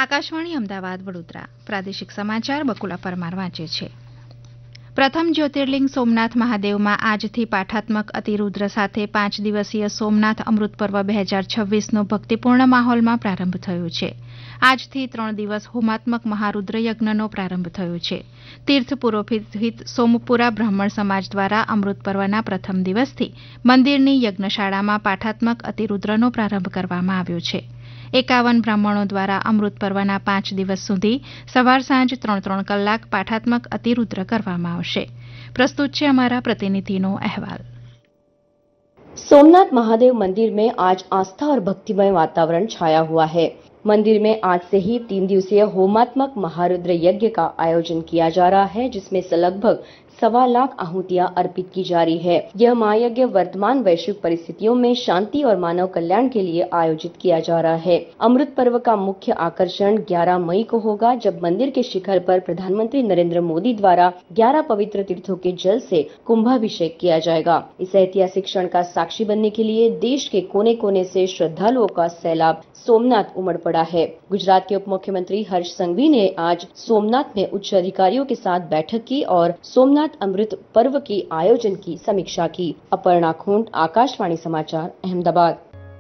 આકાશવાણી અમદાવાદ વડોદરા પ્રાદેશિક સમાચાર બકુલા પરમાર વાંચે છે. પ્રથમ જ્યોતિર્લિંગ સોમનાથ મહાદેવમાં આજથી પાઠાત્મક અતિરુદ્ર સાથે 5 દિવસીય સોમનાથ અમૃત પર્વ 2026નો ભક્તિપૂર્ણ માહોલમાં પ્રારંભ થયો છે. આજથી 3 દિવસ હોમાત્મક મહારુદ્ર યજ્ઞનો પ્રારંભ થયો છે. તીર્થ પુરોહિત સોમપુરા બ્રાહ્મણ સમાજ દ્વારા અમૃત પર્વના પ્રથમ દિવસથી મંદિરની યજ્ઞશાળામાં પાઠાત્મક અતિરુદ્રનો પ્રારંભ કરવામાં આવ્યો છે. 51 બ્રાહ્મણો દ્વારા અમૃત પર્વના 5 દિવસ સુધી સવાર સાંજ 3-3 કલાક પાઠાત્મક અતિરુદ્ર કરવામાં આવશે. પ્રસ્તુત છે અમારા પ્રતિનિધિનો અહેવાલ. सोमनाथ महादेव मंदिर में आज आस्था और भक्तिमय वातावरण छाया हुआ है. मंदिर में आज से ही 3 दिवसीय होमात्मक महारुद्र यज्ञ का आयोजन किया जा रहा है, जिसमें से लगभग 1.25 लाख आहुतियां अर्पित की जा रही है. यह महायज्ञ वर्तमान वैश्विक परिस्थितियों में शांति और मानव कल्याण के लिए आयोजित किया जा रहा है. अमृत पर्व का मुख्य आकर्षण 11 मई को होगा, जब मंदिर के शिखर पर प्रधानमंत्री नरेंद्र मोदी द्वारा 11 पवित्र तीर्थों के जल से कुंभाभिषेक किया जाएगा. इस ऐतिहासिक क्षण का साक्षी बनने के लिए देश के कोने कोने से श्रद्धालुओं का सैलाब सोमनाथ उमड़ पड़ा है. गुजरात के उप मुख्यमंत्री हर्ष संघवी ने आज सोमनाथ में उच्च अधिकारियों के साथ बैठक की और सोमनाथ अमृत पर्व के आयोजन की समीक्षा की. अपर्णा खूंट, आकाशवाणी समाचार, अहमदाबाद.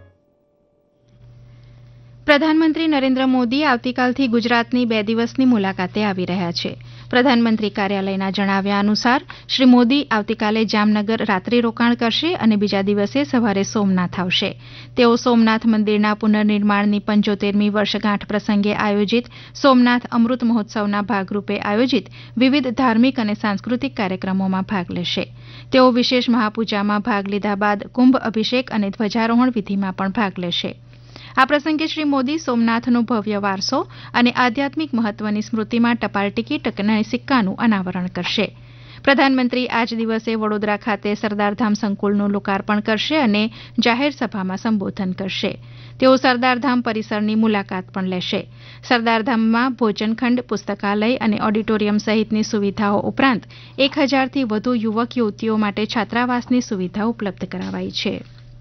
પ્રધાનમંત્રી નરેન્દ્ર મોદી આવતીકાલથી ગુજરાતની 2 દિવસની મુલાકાતે આવી રહ્યા છે. પ્રધાનમંત્રી કાર્યાલયના જણાવ્યા અનુસાર શ્રી મોદી આવતીકાલે જામનગર રાત્રિ રોકાણ કરશે અને બીજા દિવસે સવારે સોમનાથ આવશે. તેઓ સોમનાથ મંદિરના પુનર્નિર્માણની 75મી વર્ષગાંઠ પ્રસંગે આયોજિત સોમનાથ અમૃત મહોત્સવના ભાગરૂપે આયોજિત વિવિધ ધાર્મિક અને સાંસ્કૃતિક કાર્યક્રમોમાં ભાગ લેશે. તેઓ વિશેષ મહાપૂજામાં ભાગ લીધા બાદ કુંભ અભિષેક અને ધ્વજારોહણ વિધિમાં પણ ભાગ લેશે. આ પ્રસંગે શ્રી મોદી સોમનાથનો ભવ્ય વારસો અને આધ્યાત્મિક મહત્વની સ્મૃતિમાં ટપાલ ટિકિટ અને સિક્કાનું અનાવરણ કરશે. પ્રધાનમંત્રી આજ દિવસે વડોદરા ખાતે સરદારધામ સંકુલનું લોકાર્પણ કરશે અને જાહેર સભામાં સંબોધન કરશે. તેઓ સરદારધામ પરિસરની મુલાકાત પણ લેશે. સરદારધામમાં ભોજનખંડ, પુસ્તકાલય અને ઓડિટોરિયમ સહિતની સુવિધાઓ ઉપરાંત 1000થી વધુ યુવક યુવતીઓ માટે છાત્રાવાસની સુવિધા ઉપલબ્ધ કરાવાઈ છે.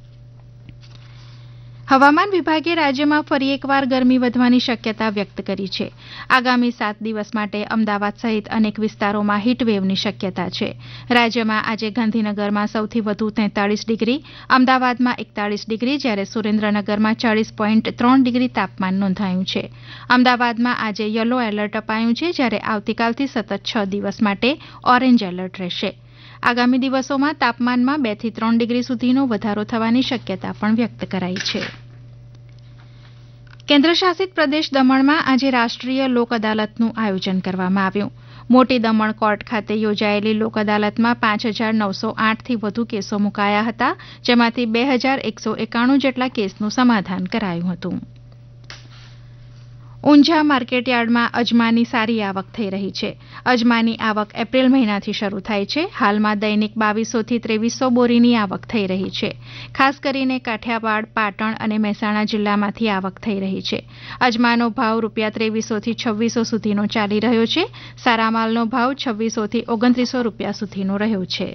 હવામાન વિભાગે રાજ્યમાં ફરી એકવાર ગરમી વધવાની શક્યતા વ્યક્ત કરી છે. આગામી 7 દિવસ માટે અમદાવાદ સહિત અનેક વિસ્તારોમાં હીટવેવની શક્યતા છે. રાજ્યમાં આજે ગાંધીનગરમાં સૌથી વધુ 43 ડિગ્રી, અમદાવાદમાં 41 ડિગ્રી, જ્યારે સુરેન્દ્રનગરમાં 40.3 ડિગ્રી તાપમાન નોંધાયું છે. અમદાવાદમાં આજે યલો એલર્ટ અપાયું છે, જ્યારે આવતીકાલથી સતત 6 દિવસ માટે ઓરેન્જ એલર્ટ રહેશે. આગામી દિવસોમાં તાપમાનમાં 2 થી 3 ડિગ્રી સુધીનો વધારો થવાની શક્યતા પણ વ્યક્ત કરાઈ છે. કેન્દ્રશાસિત પ્રદેશ દમણમાં આજે રાષ્ટ્રીય લોક અદાલતનું આયોજન કરવામાં આવ્યું. મોટી દમણ કોર્ટ ખાતે યોજાયેલી લોક અદાલતમાં 5908થી વધુ કેસો મુકાયા હતા, જેમાંથી 2191 જેટલા કેસનું સમાધાન કરાયું હતું. ઊંઝા માર્કેટયાર્ડમાં અજમાની સારી આવક થઈ રહી છે. અજમાની આવક એપ્રિલ મહિનાથી શરૂ થાય છે. હાલમાં દૈનિક 2200 થી 2300 બોરીની આવક થઈ રહી છે. ખાસ કરીને કાઠિયાવાડ, પાટણ અને મહેસાણા જિલ્લામાંથી આવક થઈ રહી છે. અજમાનો ભાવ ₹2300 થી 2600 સુધીનો ચાલી રહ્યો છે. સારા માલનો ભાવ 2600 થી 2900 રૂપિયા સુધીનો રહ્યો છે.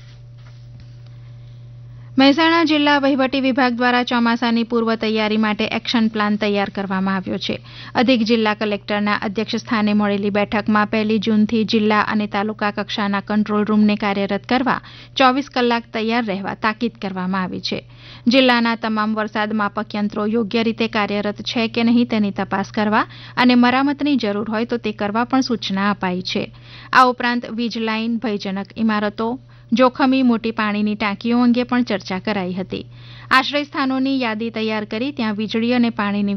મહેસાણા જિલ્લા વહીવટી વિભાગ દ્વારા ચોમાસાની પૂર્વ તૈયારી માટે એક્શન પ્લાન તૈયાર કરવામાં આવ્યો છે. અધિક જિલ્લા કલેક્ટરના અધ્યક્ષ સ્થાને મળેલી બેઠકમાં 1 જૂનથી જિલ્લા અને તાલુકા કક્ષાના કંટ્રોલ રૂમને કાર્યરત કરવા 24 કલાક તૈયાર રહેવા તાકીદ કરવામાં આવી છે. જિલ્લાના તમામ વરસાદ માપક યંત્રો યોગ્ય રીતે કાર્યરત છે કે નહીં તેની તપાસ કરવા અને મરામતની જરૂર હોય તો તે કરવા પણ સૂચના અપાઈ છે. આ ઉપરાંત વીજ લાઇન, ભયજનક ઇમારતો, જોખમી મોટી પાણીની ટાંકીઓ અંગે પણ ચર્ચા કરાઈ હતી. આશ્રય સ્થાનોની યાદી તૈયાર કરી ત્યાં વીજળી અને પાણીની